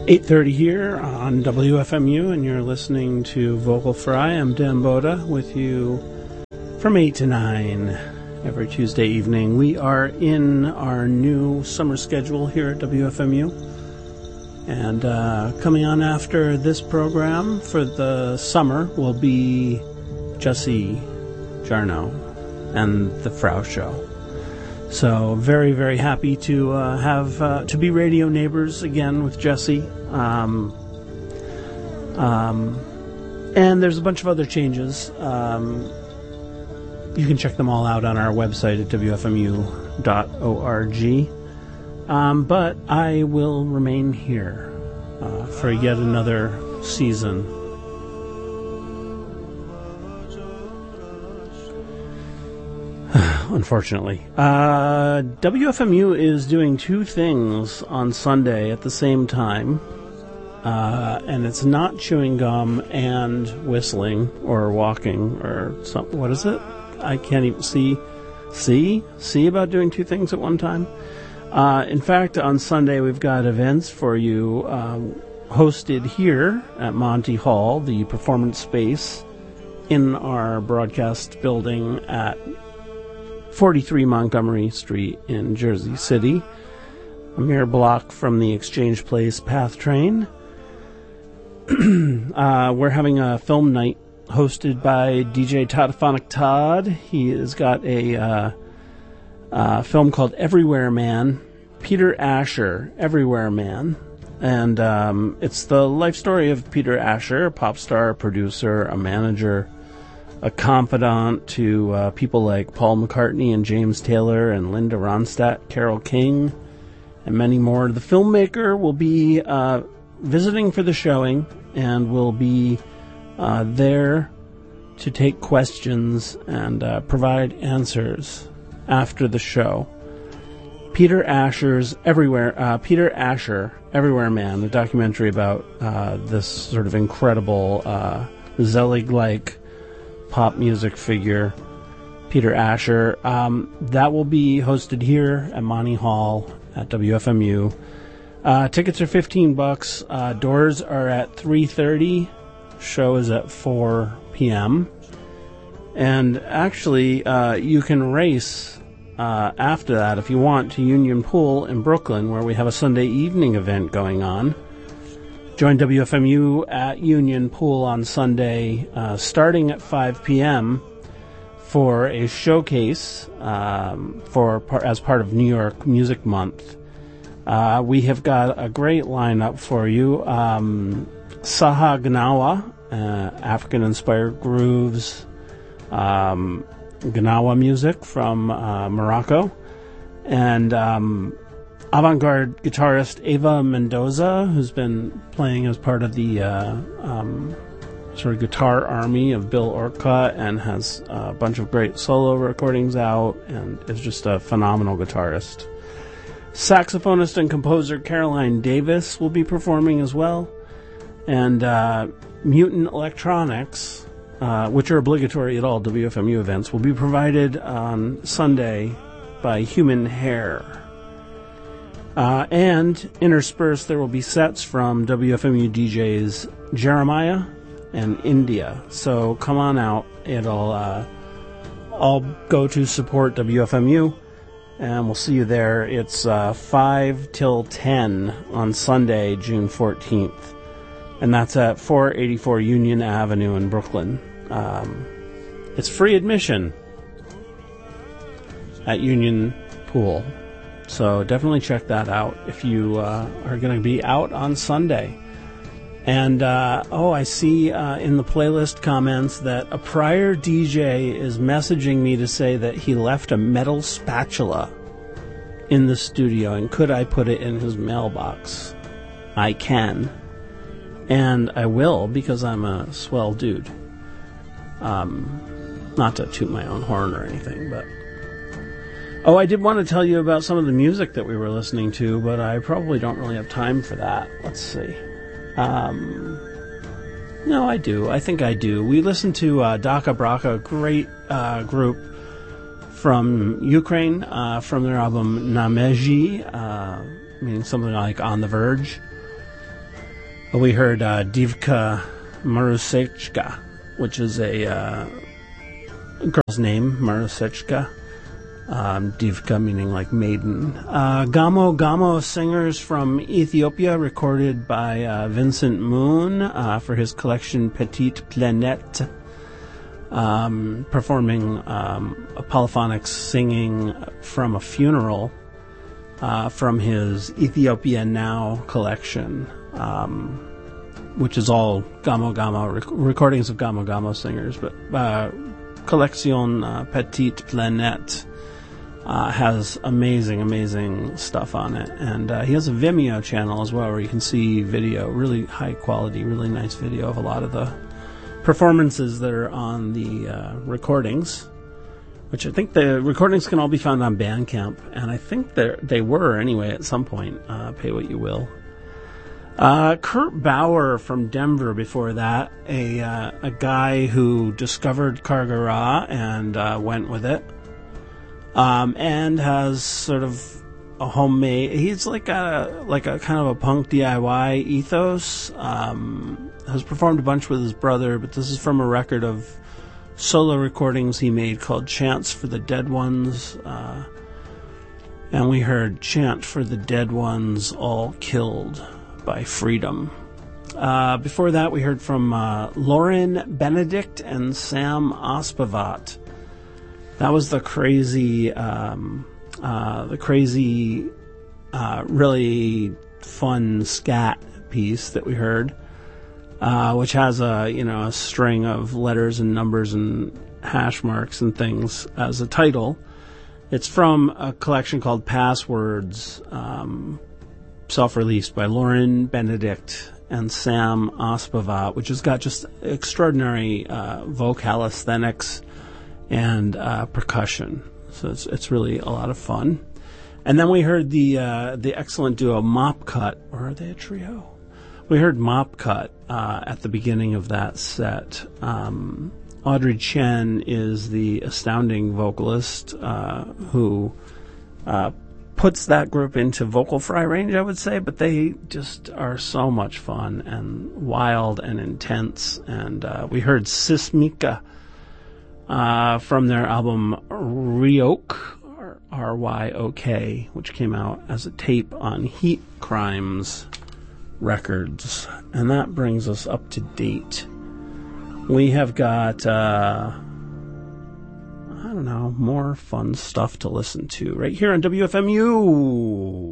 8:30 here on WFMU, and you're listening to Vocal Fry. I'm Dan Boda with you from 8 to 9 every Tuesday evening. We are in our new summer schedule here at WFMU. And coming on after this program for the summer will be Jesse Jarnow and the Frau Show. So very, very happy to have to be radio neighbors again with Jesse. And there's a bunch of other changes. You can check them all out on our website at wfmu.org. But I will remain here for yet another season. Unfortunately. WFMU is doing two things on Sunday at the same time. And it's not chewing gum and whistling or walking or something. What is it? I can't even see. See about doing two things at one time? In fact, on Sunday we've got events for you hosted here at Monty Hall, the performance space in our broadcast building at 43 Montgomery Street in Jersey City, a mere block from the Exchange Place PATH train. We're having a film night hosted by DJ Todophonic Todd. He has got a film called Everywhere Man, Peter Asher, Everywhere Man. And it's the life story of Peter Asher, a pop star, producer, a manager, a confidant to people like Paul McCartney and James Taylor and Linda Ronstadt, Carole King, and many more. The filmmaker will be visiting for the showing and will be there to take questions and provide answers after the show. Peter Asher, Everywhere Man, a documentary about this sort of incredible Zelig-like pop music figure, Peter Asher. That will be hosted here at Monty Hall at WFMU. Tickets are $15. Doors are at 3:30. Show is at 4 p.m. And actually, you can race after that if you want to Union Pool in Brooklyn, where we have a Sunday evening event going on. Join WFMU at Union Pool on Sunday, starting at 5 p.m. for a showcase as part of New York Music Month. We have got a great lineup for you. Saha Gnawa, African-inspired grooves, Gnawa music from Morocco, and avant-garde guitarist Ava Mendoza, who's been playing as part of the sort of guitar army of Bill Orcutt and has a bunch of great solo recordings out and is just a phenomenal guitarist. Saxophonist and composer Caroline Davis will be performing as well. And Mutant Electronics, which are obligatory at all WFMU events, will be provided on Sunday by Human Hair. And interspersed, there will be sets from WFMU DJs Jeremiah and India. So come on out. It'll all go to support WFMU, and we'll see you there. It's 5 till 10 on Sunday, June 14th. And that's at 484 Union Avenue in Brooklyn. It's free admission at Union Pool. So definitely check that out if you are going to be out on Sunday. And, I see in the playlist comments that a prior DJ is messaging me to say that he left a metal spatula in the studio, and could I put it in his mailbox? I can. And I will, because I'm a swell dude. Not to toot my own horn or anything, but... Oh, I did want to tell you about some of the music that we were listening to, but I probably don't really have time for that. Let's see. No, I do. I think I do. We listened to Daka Braka, a great group from Ukraine, from their album Nameji, meaning something like On the Verge. We heard Divka Marusechka, which is a girl's name, Marusechka. Divka meaning like maiden. Gamo Gamo singers from Ethiopia, recorded by Vincent Moon for his collection Petite Planète, performing a polyphonic singing from a funeral from his Ethiopia Now collection, which is all Gamo Gamo recordings of Gamo Gamo singers, but Collection Petite Planète has amazing stuff on it, and he has a Vimeo channel as well where you can see video, really high quality, really nice video of a lot of the performances that are on the recordings, which I think the recordings can all be found on Bandcamp, and I think they were anyway at some point. Pay what you will. Kurt Bauer from Denver before that, a guy who discovered Kargara and went with it. And has sort of a homemade. He's like a kind of a punk DIY ethos. Has performed a bunch with his brother, but this is from a record of solo recordings he made called "Chants for the Dead Ones," and we heard "Chant for the Dead Ones, All Killed by Freedom." Before that, we heard from Lauren Benedict and Sam Ospavat. That was the crazy, really fun scat piece that we heard, which has a string of letters and numbers and hash marks and things as a title. It's from a collection called Passwords, self-released by Lauren Benedict and Sam Ospavat, which has got just extraordinary vocal aesthetics and percussion, so it's really a lot of fun. And then we heard the excellent duo Mop Cut, or are they a trio? We heard Mop Cut at the beginning of that set. Audrey Chen is the astounding vocalist who puts that group into vocal fry range, I would say, but they just are so much fun and wild and intense. And we heard Sismika from their album Ryok, R-Y-O-K, which came out as a tape on Heat Crimes Records. And that brings us up to date. We have got, more fun stuff to listen to right here on WFMU.